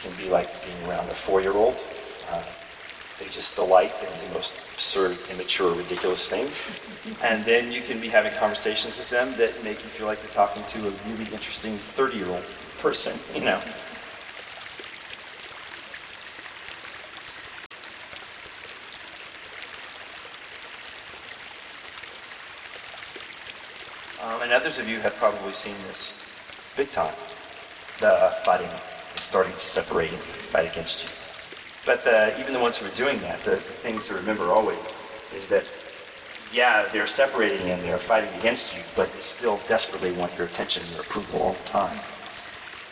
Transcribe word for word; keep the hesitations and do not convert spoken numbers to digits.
can be like being around a four-year-old. Uh, they just delight in the most absurd, immature, ridiculous things. And then you can be having conversations with them that make you feel like you're talking to a really interesting thirty-year-old person, you know. Um, and others of you have probably seen this big time. The fighting is starting to separate and fight against you. But the, even the ones who are doing that, the thing to remember always is that, yeah, they're separating and they're fighting against you, but they still desperately want your attention and your approval all the time.